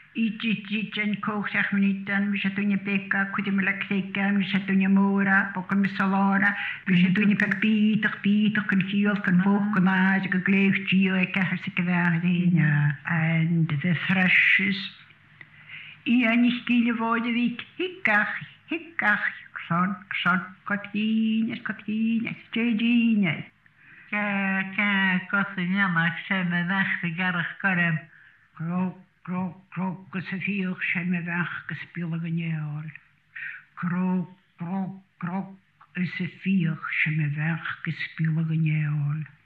Ichi kochach minitan, mi shatunya peka, kudimela kreka, mi shatunya mora, pokan mi salana, mi shatunya pek Peter, kan hiel, kan voch, kan aaj, kan gleef, gio, and the thrushes. Ianich gile woorden wiek, hikkach, xon, Katrines, Tjejines. Kothina maar samen weg de garrig karem. Krok, gesvier, schemme weg, gespillen jaar. Krok, gesvier, schemme weg, gespillen jaar.